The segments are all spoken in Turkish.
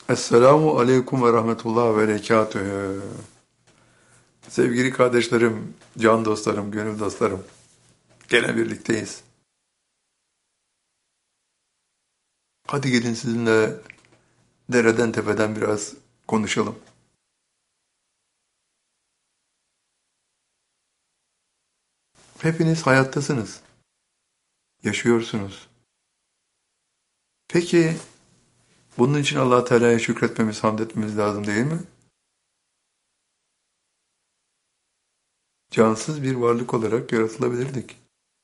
Esselamu Aleyküm ve Rahmetullah ve Berekatühü. Sevgili kardeşlerim, can dostlarım, gönül dostlarım, gene birlikteyiz. Hadi gelin sizinle dereden tepeden biraz konuşalım. Hepiniz hayattasınız, yaşıyorsunuz. Peki bunun için Allah Teala'ya şükretmemiz, hamd etmemiz lazım değil mi? Cansız bir varlık olarak yaratılabilirdik.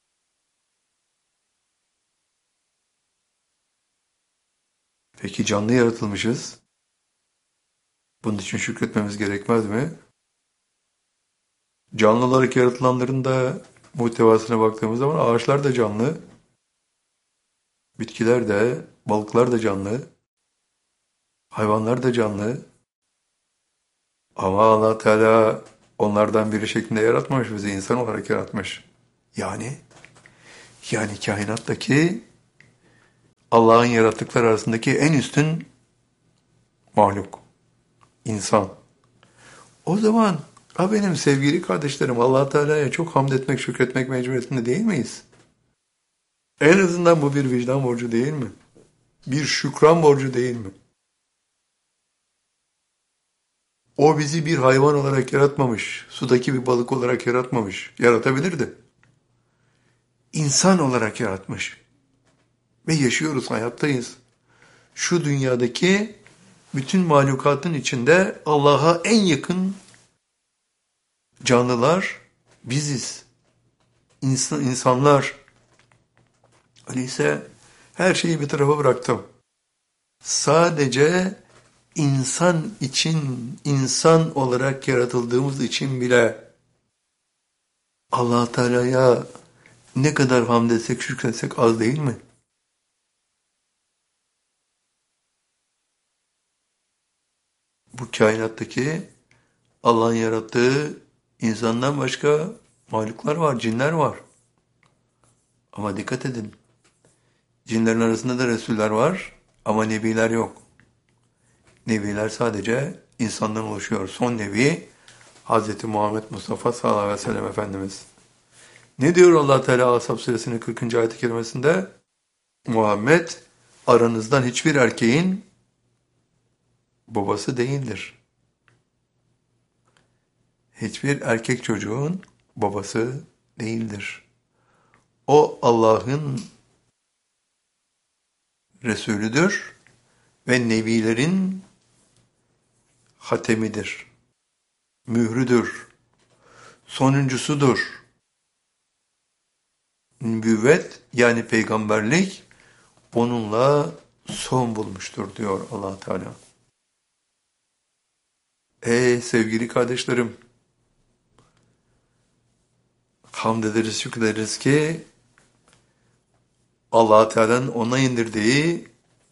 Peki canlı yaratılmışız. Bunun için şükretmemiz gerekmez mi? Canlı olarak yaratılanların da muhtevasına baktığımız zaman ağaçlar da canlı, bitkiler de, balıklar da canlı, hayvanlar da canlı. Ama Allah Teala onlardan biri şeklinde yaratmamış, bizi insan olarak yaratmış. Yani, yani kainattaki Allah'ın yarattıkları arasındaki en üstün mahluk, insan. O zaman benim sevgili kardeşlerim, Allah Teala'ya çok hamd etmek, şükretmek mecburiyetinde değil miyiz? En azından bu bir vicdan borcu değil mi? Bir şükran borcu değil mi? O bizi bir hayvan olarak yaratmamış, sudaki bir balık olarak yaratmamış, yaratabilirdi. İnsan olarak yaratmış ve yaşıyoruz, hayattayız. Şu dünyadaki bütün mahlukatın içinde Allah'a en yakın canlılar biziz. İnsanlar. Öyleyse her şeyi bir tarafa bıraktım. Sadece insan için, insan olarak yaratıldığımız için bile Allah Teala'ya ne kadar hamd etsek, şükretsek az değil mi? Bu kainattaki Allah'ın yarattığı insandan başka mahluklar var, cinler var. Ama dikkat edin, cinlerin arasında da Resuller var ama Nebiler yok. Nebiler sadece insandan oluşuyor. Son Nebi Hz. Muhammed Mustafa sallallahu aleyhi ve sellem Efendimiz. Ne diyor Allah Teala Ashab suresinin 40. ayet-i kerimesinde? Muhammed aranızdan hiçbir erkeğin babası değildir. Hiçbir erkek çocuğun babası değildir. O Allah'ın Resulüdür ve Nebilerin hatemidir, mührüdür, sonuncusudur. Nübüvvet yani peygamberlik onunla son bulmuştur diyor Allah Teala. Sevgili kardeşlerim, hamd ederiz, şükrederiz ki Allah Teala'nın ona indirdiği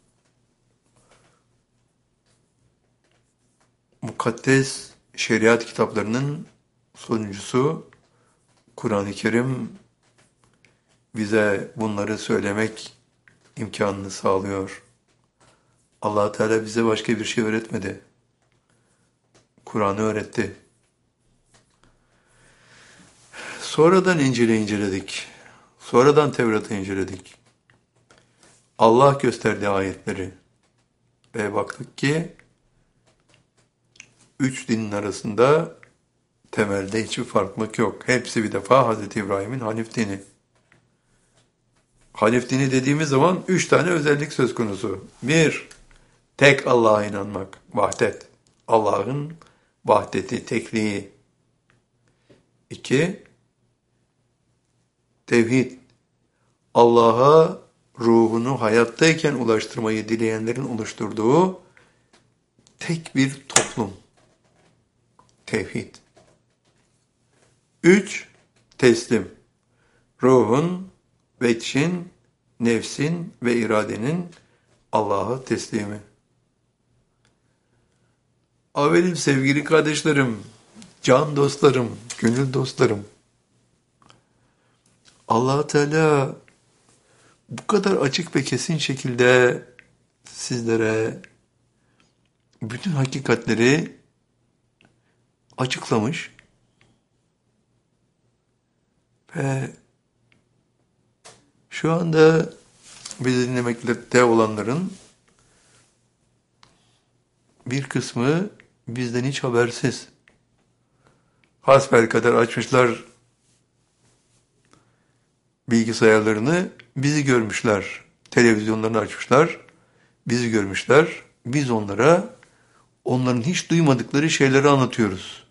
mukaddes şeriat kitaplarının sonuncusu Kur'an-ı Kerim bize bunları söylemek imkanını sağlıyor. Allah Teala bize başka bir şey öğretmedi. Kur'an'ı öğretti. Sonradan İncil'i inceledik. Sonradan Tevrat'ı inceledik. Allah gösterdi ayetleri. Ve baktık ki üç dinin arasında temelde hiçbir farklılık yok. Hepsi bir defa Hz. İbrahim'in Hanif dini. Hanif dini dediğimiz zaman üç tane özellik söz konusu. Bir, tek Allah'a inanmak, vahdet. Allah'ın vahdeti, tekliği. İki, tevhid. Allah'a ruhunu hayattayken ulaştırmayı dileyenlerin oluşturduğu tek bir toplum. Tevhid. Üç, teslim. Ruhun, veçin, nefsin ve iradenin Allah'a teslimi. Benim sevgili kardeşlerim, can dostlarım, gönül dostlarım. Allah Teala bu kadar açık ve kesin şekilde sizlere bütün hakikatleri açıklamış ve şu anda bizi dinlemekte olanların bir kısmı bizden hiç habersiz. Hasbelkader açmışlar bilgisayarlarını, bizi görmüşler. Televizyonlarını açmışlar, bizi görmüşler. Biz onlara onların hiç duymadıkları şeyleri anlatıyoruz.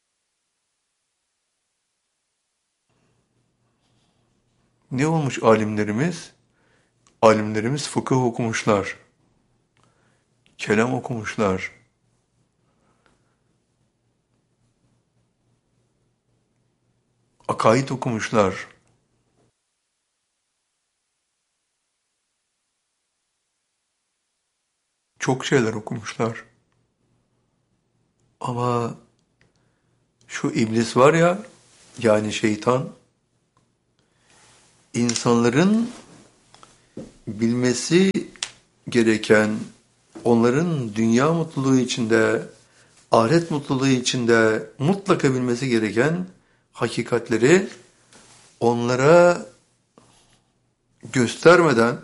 Ne olmuş alimlerimiz? Alimlerimiz fıkıh okumuşlar, kelam okumuşlar, akaid okumuşlar, çok şeyler okumuşlar. Ama şu iblis var ya, yani şeytan, insanların bilmesi gereken, onların dünya mutluluğu içinde, ahiret mutluluğu içinde mutlaka bilmesi gereken hakikatleri onlara göstermeden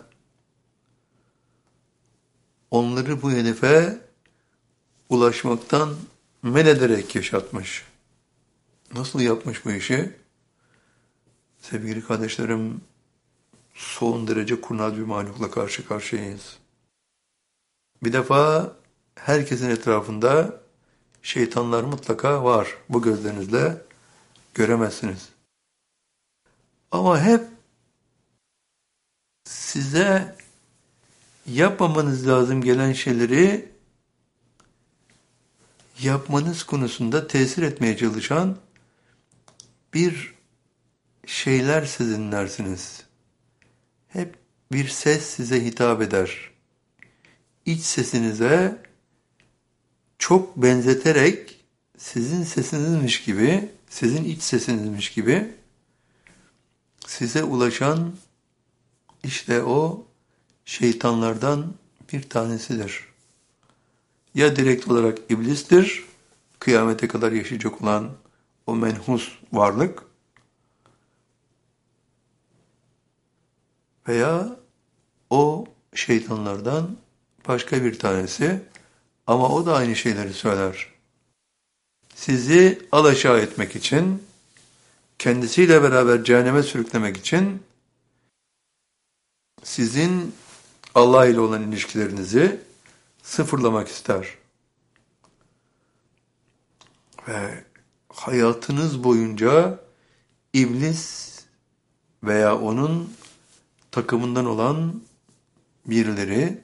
onları bu hedefe ulaşmaktan men ederek yaşatmış. Nasıl yapmış bu işi? Sevgili kardeşlerim, son derece kurnaz bir mahlukla karşı karşıyayız. Bir defa herkesin etrafında şeytanlar mutlaka var. Bu gözlerinizle göremezsiniz. Ama hep size yapmamanız lazım gelen şeyleri yapmanız konusunda tesir etmeye çalışan bir şeyler siz dinlersiniz. Hep bir ses size hitap eder. İç sesinize çok benzeterek sizin sesinizmiş gibi, sizin iç sesinizmiş gibi size ulaşan işte o şeytanlardan bir tanesidir. Ya direkt olarak iblistir, kıyamete kadar yaşayacak olan o menhus varlık, veya o şeytanlardan başka bir tanesi, ama o da aynı şeyleri söyler. Sizi alaşağı etmek için, kendisiyle beraber cehenneme sürüklemek için sizin Allah ile olan ilişkilerinizi sıfırlamak ister. Ve hayatınız boyunca iblis veya onun takımından olan birileri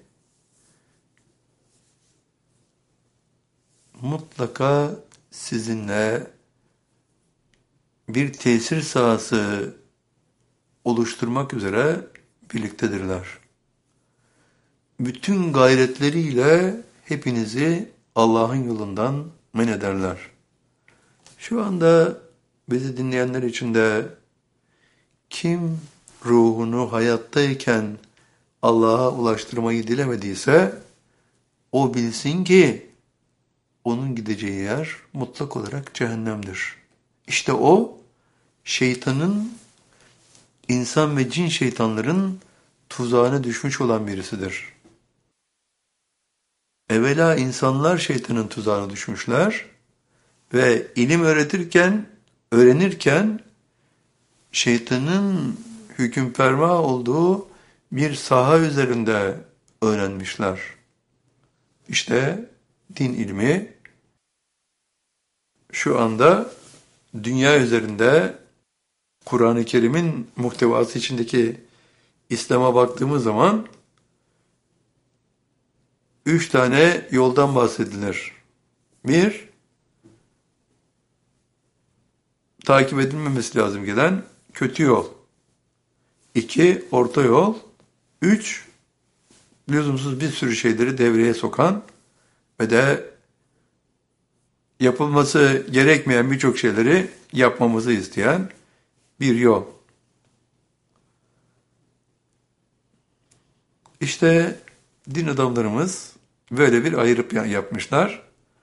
mutlaka sizinle bir tesir sahası oluşturmak üzere birliktedirler. Bütün gayretleriyle hepinizi Allah'ın yolundan men ederler. Şu anda bizi dinleyenler içinde kim ruhunu hayattayken Allah'a ulaştırmayı dilemediyse, o bilsin ki onun gideceği yer mutlak olarak cehennemdir. İşte o, şeytanın, insan ve cin şeytanların tuzağına düşmüş olan birisidir. Evvela insanlar şeytanın tuzağına düşmüşler ve ilim öğrenirken şeytanın hükümferma olduğu bir saha üzerinde öğrenmişler. İşte din ilmi şu anda dünya üzerinde Kur'an-ı Kerim'in muhtevası içindeki İslam'a baktığımız zaman 3 tane yoldan bahsedilir. 1, takip edilmemesi lazım gelen kötü yol. 2, orta yol. 3, lüzumsuz bir sürü şeyleri devreye sokan ve de yapılması gerekmeyen birçok şeyleri yapmamızı isteyen bir yol. İşte din adamlarımız Böyle bir ayrıp yapmışlar.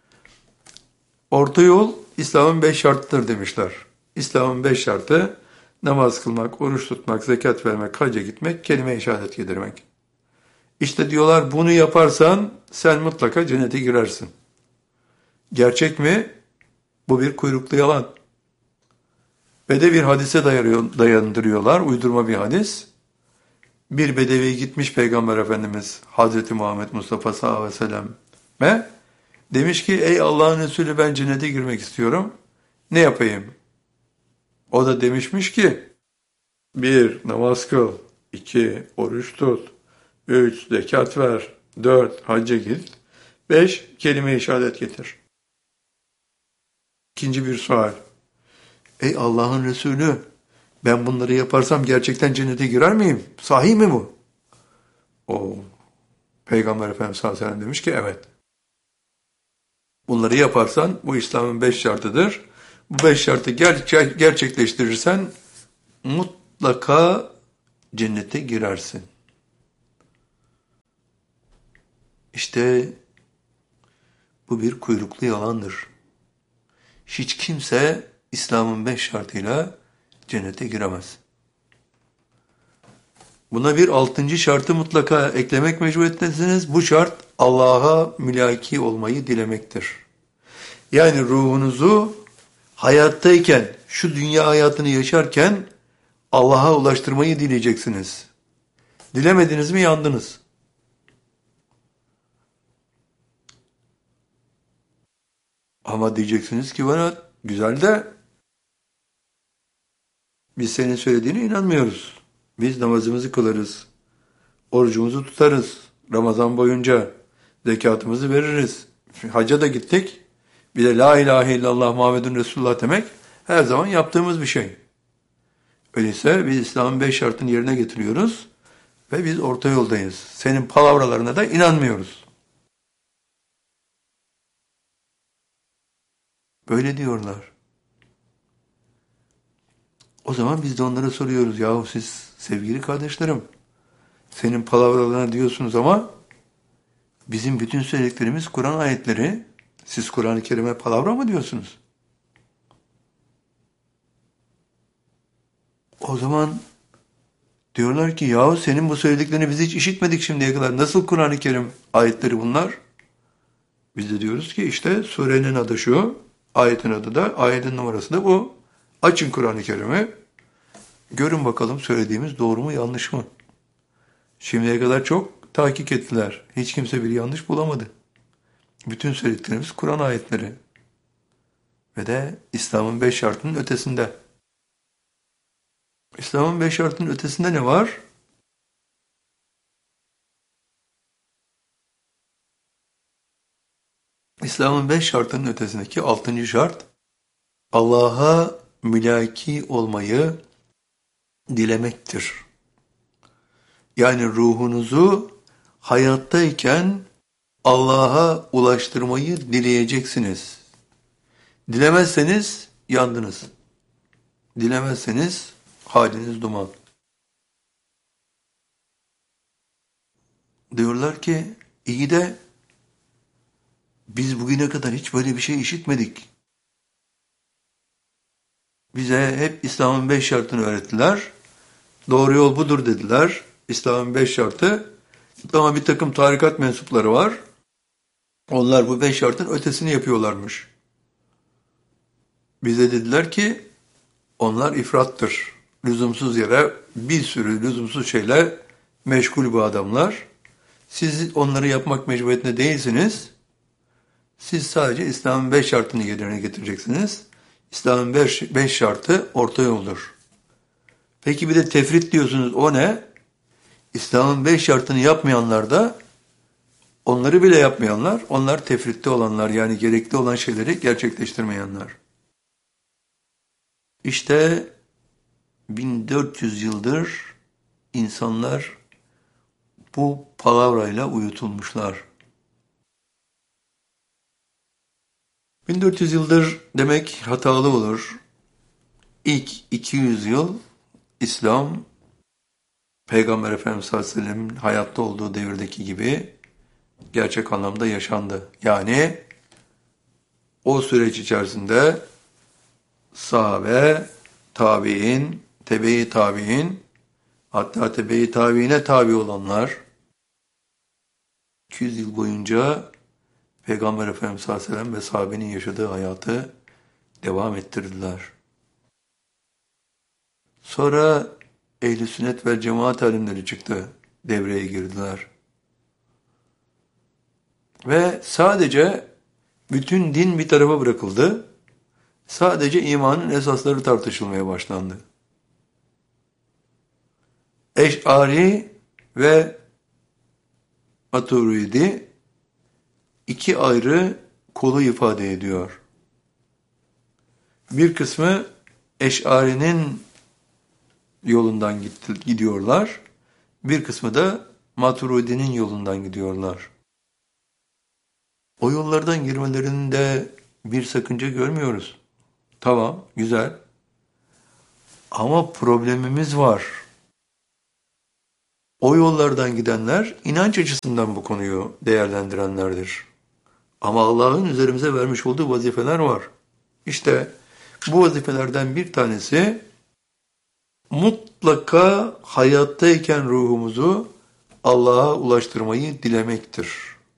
Orta yol İslam'ın 5 şartıdır demişler. İslam'ın 5 şartı namaz kılmak, oruç tutmak, zekat vermek, hacca gitmek, kelime-i şehadet getirmek. İşte diyorlar bunu yaparsan sen mutlaka cennete girersin. Gerçek mi? Bu bir kuyruklu yalan. Ve de bir hadise dayandırıyorlar, uydurma bir hadis. Bir bedevi gitmiş Peygamber Efendimiz Hazreti Muhammed Mustafa sallallahu aleyhi ve sellem demiş ki ey Allah'ın Resulü ben cennete girmek istiyorum. Ne yapayım? O da demişmiş ki 1. Namaz kıl, 2. Oruç tut, 3. Zekat ver, 4. Hacca git, 5. Kelime-i şehadet getir. İkinci bir sual. Ey Allah'ın Resulü ben bunları yaparsam gerçekten cennete girer miyim? Sahi mi bu? O Peygamber Efendimiz sallallahu aleyhi ve sellem demiş ki evet. Bunları yaparsan bu İslam'ın 5 şartıdır. Bu 5 şartı gerçekleştirirsen mutlaka cennete girersin. İşte bu bir kuyruklu yalandır. Hiç kimse İslam'ın 5 şartıyla cennete giremez. Buna bir 6. şartı mutlaka eklemek mecburiyetindesiniz. Bu şart Allah'a mülaki olmayı dilemektir. Yani ruhunuzu hayattayken, şu dünya hayatını yaşarken Allah'a ulaştırmayı dileyeceksiniz. Dilemediniz mi yandınız. Ama diyeceksiniz ki bana güzel de biz senin söylediğine inanmıyoruz. Biz namazımızı kılarız, orucumuzu tutarız, Ramazan boyunca zekatımızı veririz. Hacca da gittik. Bir de la ilahe illallah Muhammedun Resulullah demek her zaman yaptığımız bir şey. Öyleyse biz İslam'ın 5 şartını yerine getiriyoruz ve biz orta yoldayız. Senin palavralarına da inanmıyoruz. Böyle diyorlar. O zaman biz de onlara soruyoruz. Yahu siz sevgili kardeşlerim, senin palavralarına diyorsunuz ama bizim bütün söylediklerimiz Kur'an ayetleri. Siz Kur'an-ı Kerim'e palavra mı diyorsunuz? O zaman diyorlar ki yahu senin bu söylediklerini biz hiç işitmedik şimdiye kadar. Nasıl Kur'an-ı Kerim ayetleri bunlar? Biz de diyoruz ki işte surenin adı şu, ayetin adı da, ayetin numarası da bu. Açın Kur'an-ı Kerim'i. Görün bakalım söylediğimiz doğru mu yanlış mı? Şimdiye kadar çok tahkik ettiler. Hiç kimse bir yanlış bulamadı. Bütün söylediklerimiz Kur'an ayetleri. Ve de İslam'ın 5 şartının ötesinde. İslam'ın 5 şartının ötesinde ne var? İslam'ın 5 şartının ötesindeki 6. şart, Allah'a mülaki olmayı dilemektir. Yani ruhunuzu hayattayken Allah'a ulaştırmayı dileyeceksiniz. Dilemezseniz yandınız. Dilemezseniz haliniz duman. Diyorlar ki iyi de biz bugüne kadar hiç böyle bir şey işitmedik. Bize hep İslam'ın 5 şartını öğrettiler. Doğru yol budur dediler. İslam'ın 5 şartı. Ama bir takım tarikat mensupları var. Onlar bu 5 şartın ötesini yapıyorlarmış. Bize dediler ki onlar ifrattır. Lüzumsuz yere bir sürü lüzumsuz şeyler meşgul bu adamlar. Siz onları yapmak mecburiyetinde değilsiniz. Siz sadece İslam'ın 5 şartını yerine getireceksiniz. İslam'ın 5 şartı orta yoldur. Peki bir de tefrit diyorsunuz, o ne? İslam'ın 5 şartını yapmayanlar da, onları bile yapmayanlar, onlar tefritte olanlar, yani gerekli olan şeyleri gerçekleştirmeyenler. İşte 1400 yıldır insanlar bu palavrayla uyutulmuşlar. 1400 yıldır demek hatalı olur. İlk 200 yıl İslam, Peygamber Efendimiz sallallahu aleyhi ve sellem'in hayatta olduğu devirdeki gibi gerçek anlamda yaşandı. Yani o süreç içerisinde sahabe, tabi'in, tebe-i tabi'in, hatta tebe-i tabi'ine tabi olanlar 200 yıl boyunca Peygamber Efendimiz sallallahu aleyhi ve sellem ve sahabenin yaşadığı hayatı devam ettirdiler. Sonra ehl-i sünnet ve cemaat alimleri çıktı, devreye girdiler. Ve sadece bütün din bir tarafa bırakıldı. Sadece imanın esasları tartışılmaya başlandı. Eş'ari ve Maturidi iki ayrı kolu ifade ediyor. Bir kısmı Eş'ari'nin yolundan gidiyorlar. Bir kısmı da Maturidi'nin yolundan gidiyorlar. O yollardan girmelerinde bir sakınca görmüyoruz. Tamam, güzel. Ama problemimiz var. O yollardan gidenler inanç açısından bu konuyu değerlendirenlerdir. Ama Allah'ın üzerimize vermiş olduğu vazifeler var. İşte bu vazifelerden bir tanesi mutlaka hayattayken ruhumuzu Allah'a ulaştırmayı dilemektir.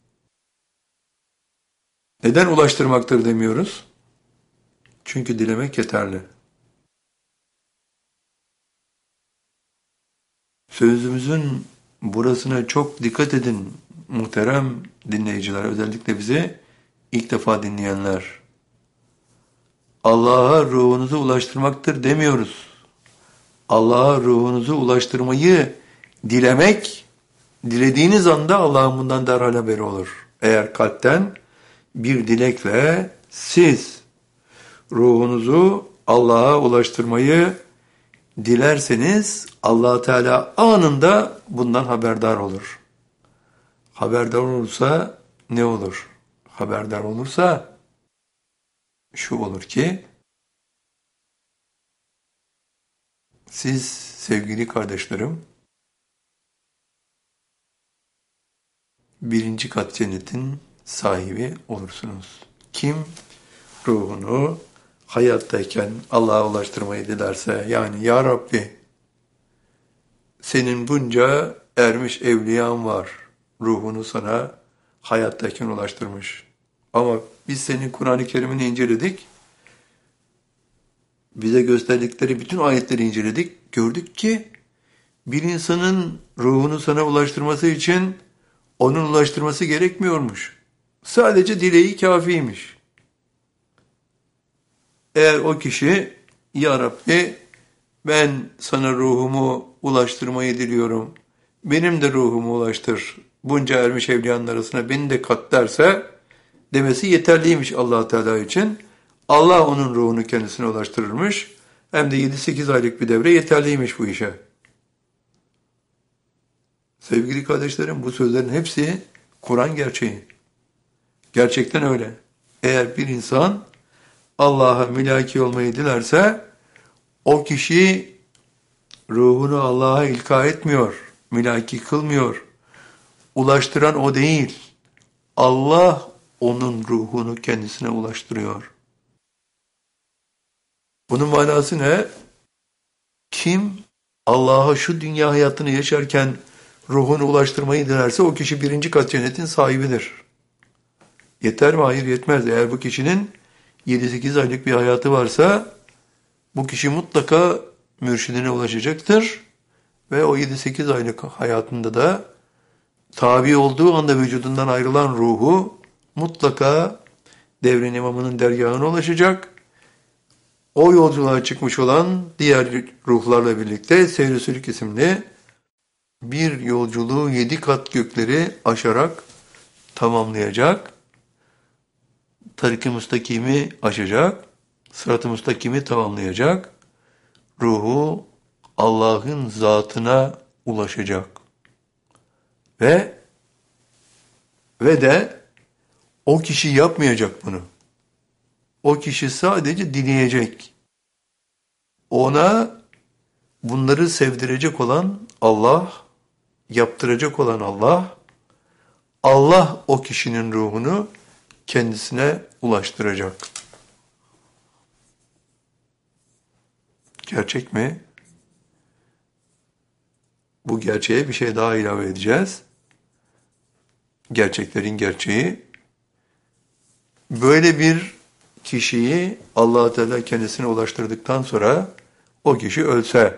Neden ulaştırmaktır demiyoruz? Çünkü dilemek yeterli. Sözümüzün burasına çok dikkat edin muhterem dinleyiciler, özellikle bizi ilk defa dinleyenler. Allah'a ruhunuzu ulaştırmaktır demiyoruz. Allah'a ruhunuzu ulaştırmayı dilemek, dilediğiniz anda Allah'ın bundan derhal haberi olur. Eğer kalpten bir dilekle siz ruhunuzu Allah'a ulaştırmayı dilerseniz Allah Teala anında bundan haberdar olur. Haberdar olursa ne olur? Haberdar olursa şu olur ki siz sevgili kardeşlerim birinci kat cennetin sahibi olursunuz. Kim ruhunu hayattayken Allah'a ulaştırmayı dilerse, yani ya Rabbi senin bunca ermiş evliyan var, ruhunu sana hayattayken ulaştırmış. Ama biz senin Kur'an-ı Kerim'ini inceledik, bize gösterdikleri bütün ayetleri inceledik, gördük ki bir insanın ruhunu sana ulaştırması için onun ulaştırması gerekmiyormuş. Sadece dileği kâfiymiş. Eğer o kişi, ya Rabbi ben sana ruhumu ulaştırmayı diliyorum, benim de ruhumu ulaştır, bunca ermiş evliyanın arasına beni de kat derse, demesi yeterliymiş Allah Teala için. Allah onun ruhunu kendisine ulaştırırmış. Hem de 7-8 aylık bir devre yeterliymiş bu işe. Sevgili kardeşlerim, bu sözlerin hepsi Kur'an gerçeği. Gerçekten öyle. Eğer bir insan Allah'a mülaki olmayı dilerse, o kişi ruhunu Allah'a ilka etmiyor, mülaki kılmıyor. Ulaştıran o değil. Allah onun ruhunu kendisine ulaştırıyor. Bunun manası ne? Kim Allah'a şu dünya hayatını yaşarken ruhunu ulaştırmayı dilerse o kişi birinci kat cennetin sahibidir. Yeter mi? Hayır, yetmez. Eğer bu kişinin 7-8 aylık bir hayatı varsa bu kişi mutlaka mürşidine ulaşacaktır ve o 7-8 aylık hayatında da tabi olduğu anda vücudundan ayrılan ruhu mutlaka devrin imamının dergahına ulaşacak. O yolculuğa çıkmış olan diğer ruhlarla birlikte Seyr-i Sülük isimli bir yolculuğu 7 kat gökleri aşarak tamamlayacak. Tarik-i müstakimi aşacak. Sırat-ı müstakimi tamamlayacak. Ruhu Allah'ın zatına ulaşacak. Ve de o kişi yapmayacak bunu. O kişi sadece dileyecek. Ona bunları sevdirecek olan Allah, yaptıracak olan Allah, Allah o kişinin ruhunu kendisine ulaştıracak. Gerçek mi? Bu gerçeğe bir şey daha ilave edeceğiz. Gerçeklerin gerçeği. Böyle bir kişiyi Allah Teala kendisine ulaştırdıktan sonra o kişi ölse,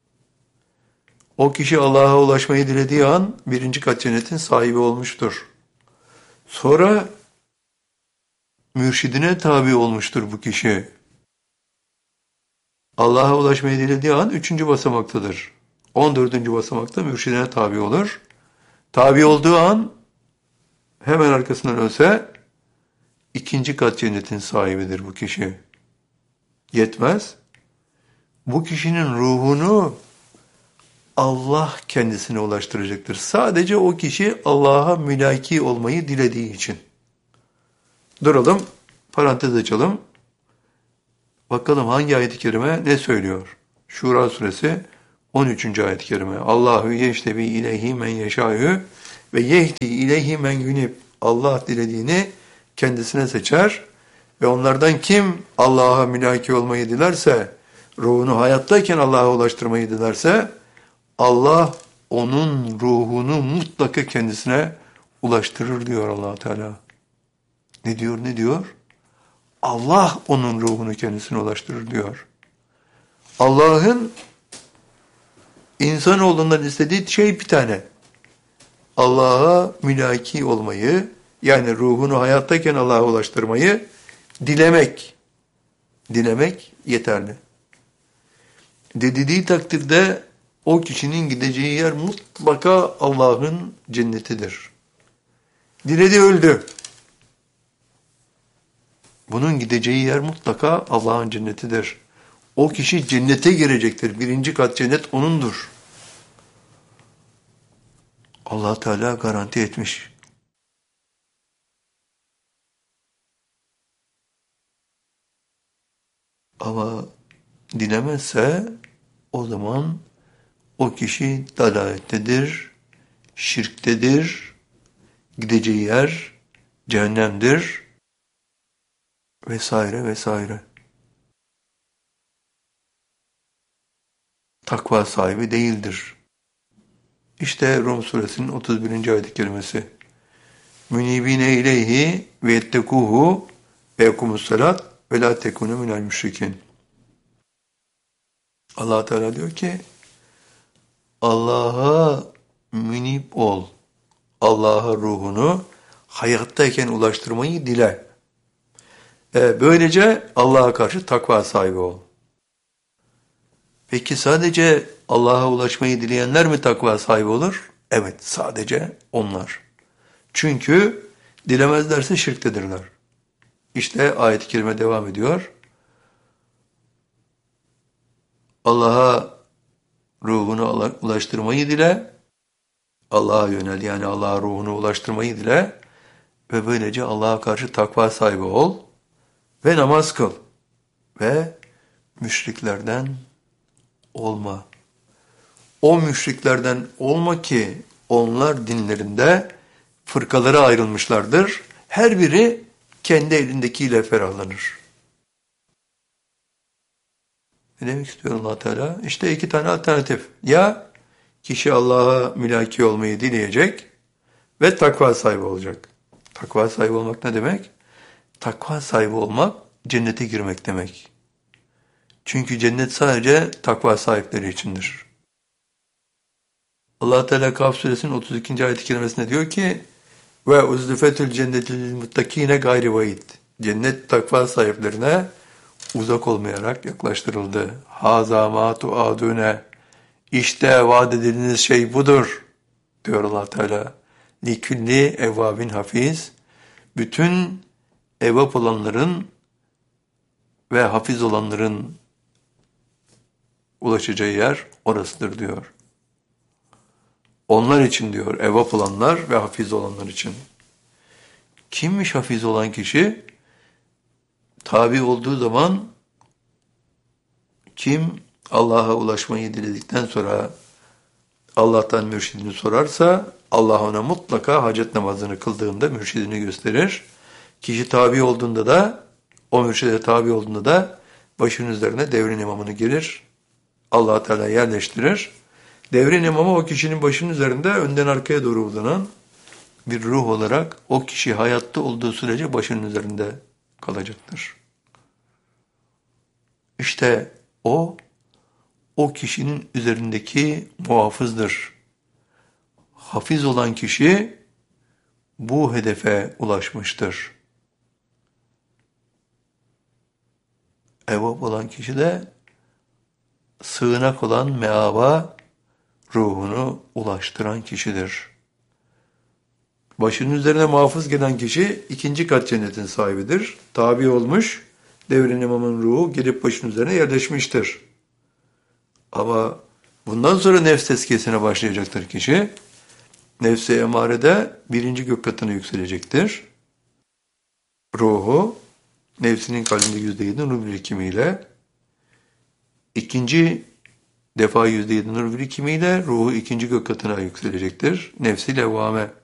o kişi Allah'a ulaşmayı dilediği an birinci kat cennetin sahibi olmuştur. Sonra mürşidine tabi olmuştur bu kişi. Allah'a ulaşmayı dilediği an üçüncü basamaktadır. 14. basamakta mürşidine tabi olur. Tabi olduğu an hemen arkasından ölse ikinci kat cennetin sahibidir bu kişi. Yetmez. Bu kişinin ruhunu Allah kendisine ulaştıracaktır. Sadece o kişi Allah'a mülaki olmayı dilediği için. Duralım, parantez açalım. Bakalım hangi ayet-i kerime ne söylüyor? Şura suresi 13. ayet-i kerime. Allahu yeştebi ileyhi men yeşâhü ve yehdi ileyhi men yunib. Allah dilediğini kendisine seçer ve onlardan kim Allah'a mülaki olmayı dilerse, ruhunu hayattayken Allah'a ulaştırmayı dilerse, Allah onun ruhunu mutlaka kendisine ulaştırır diyor Allah Teala. Ne diyor, ne diyor? Allah onun ruhunu kendisine ulaştırır diyor. Allah'ın insanoğlundan istediği şey bir tane. Allah'a mülaki olmayı, yani ruhunu hayattayken Allah'a ulaştırmayı dilemek. Dilemek yeterli. Dediği takdirde o kişinin gideceği yer mutlaka Allah'ın cennetidir. Diledi öldü. Bunun gideceği yer mutlaka Allah'ın cennetidir. O kişi cennete girecektir. Birinci kat cennet onundur. Allah Teala garanti etmiş. Ama dilemezse o zaman o kişi dalalettedir, şirktedir, gideceği yer cehennemdir vesaire vesaire. Takva sahibi değildir. İşte Rum suresinin 31. ayet-i kerimesi. Münibine ileyhi ve yettekuhu ve yekumussalat ve la tekunu minel müşrikin. Allah Teala diyor ki Allah'a münib ol. Allah'a ruhunu hayattayken ulaştırmayı dile. Böylece Allah'a karşı takva sahibi ol. Peki sadece Allah'a ulaşmayı dileyenler mi takva sahibi olur? Evet, sadece onlar. Çünkü dilemezlerse şirktedirler. İşte ayet-i kerime devam ediyor. Allah'a ruhunu ulaştırmayı dile, Allah'a yönel, yani Allah'a ruhunu ulaştırmayı dile ve böylece Allah'a karşı takva sahibi ol ve namaz kıl ve müşriklerden olma. O müşriklerden olma ki onlar dinlerinde fırkalara ayrılmışlardır. Her biri kendi elindekiyle ferahlanır. Ne demek istiyor Allah Teala? İşte iki tane alternatif. Ya kişi Allah'a mülaki olmayı dileyecek ve takva sahibi olacak. Takva sahibi olmak ne demek? Takva sahibi olmak cennete girmek demek. Çünkü cennet sadece takva sahipleri içindir. Allah Teala Kaf suresinin 32. ayet-i kerimesinde diyor ki ve uzlifetül cennetil muttakine gayri vaid. Cennet takva sahiplerine uzak olmayarak yaklaştırıldı. Haza ma tuadune. İşte vaat edildiğiniz şey budur diyor Allah Teala. Likülli evvabin hafiz. Bütün evvap olanların ve hafiz olanların ulaşacağı yer orasıdır diyor. Onlar için diyor, evvap olanlar ve hafiz olanlar için. Kimmiş hafiz olan kişi? Tabi olduğu zaman kim Allah'a ulaşmayı diledikten sonra Allah'tan mürşidini sorarsa Allah ona mutlaka hacet namazını kıldığında mürşidini gösterir. Kişi tabi olduğunda da, o mürşide tabi olduğunda da başının üzerine devrin imamını gelir. Allah Teala yerleştirir. Devrin imamı o kişinin başının üzerinde önden arkaya doğru uzanan bir ruh olarak o kişi hayatta olduğu sürece başının üzerinde kalacaktır. İşte o kişinin üzerindeki muhafızdır. Hafiz olan kişi bu hedefe ulaşmıştır. Evvab olan kişi de sığınak olan meaba ruhunu ulaştıran kişidir. Başının üzerine muhafız gelen kişi ikinci kat cennetin sahibidir. Tabi olmuş, devrin imamın ruhu gelip başının üzerine yerleşmiştir. Ama bundan sonra nefs tezkiyesine başlayacaktır kişi. Nefs-i emarede birinci gök katına yükselecektir. Ruhu, nefsinin kalbinde %7 nur birikimiyle, ikinci defa %7 nur birikimiyle ruhu ikinci gök katına yükselecektir. Nefsi levvame